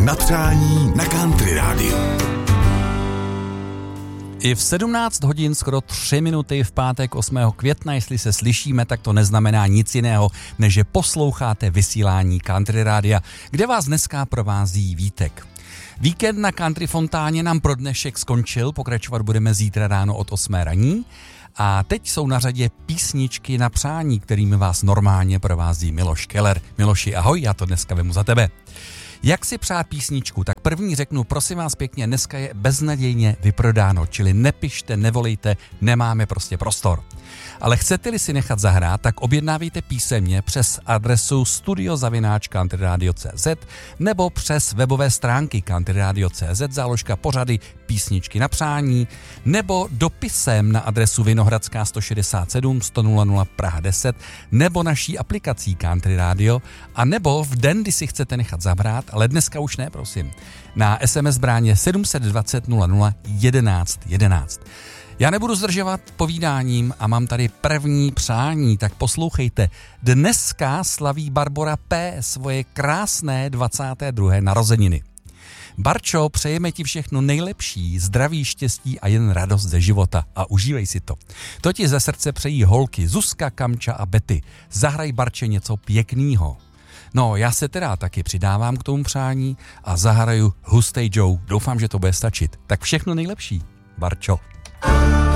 Na přání na Country Rádiu. I v 17 hodin skoro 3 minuty v pátek 8. května, jestli se slyšíme, tak to neznamená nic jiného, než že posloucháte vysílání Country Rádia, kde vás dneska provází Vítek. Víkend na Country Fontáně nám pro dnešek skončil, pokračovat budeme zítra ráno od 8 raní. A teď jsou na řadě písničky na přání, kterými vás normálně provází Miloš Keller. Miloši, ahoj, já to dneska vemu za tebe. Jak si přát písničku, tak první řeknu, prosím vás pěkně, dneska je beznadějně vyprodáno, čili nepište, nevolejte, nemáme prostě prostor. Ale chcete-li si nechat zahrát, tak objednávejte písemně přes adresu studio@countryradio.cz nebo přes webové stránky countryradio.cz záložka pořady písničky na přání nebo dopisem na adresu Vinohradská 167 100 00 Praha 10 nebo naší aplikací Country Radio a nebo v den, kdy si chcete nechat zahrát, ale dneska už ne, prosím, na SMS bráně 720 00 11 11. Já nebudu zdržovat povídáním a mám tady první přání, tak poslouchejte. Dneska slaví Barbora P. svoje krásné 22. narozeniny. Barčo, přejeme ti všechno nejlepší, zdraví, štěstí a jen radost ze života a užívej si to. To ti ze srdce přejí holky Zuzka, Kamča a Betty. Zahraj Barče něco pěknýho. No, já se teda taky přidávám k tomu přání a zahraju Hustej Joe. Doufám, že to bude stačit. Tak všechno nejlepší, Barčo.